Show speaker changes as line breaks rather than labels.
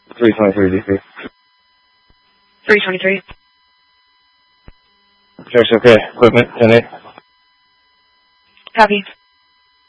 323 DC.
323.
Check's okay. Equipment, 10-8.
Copy.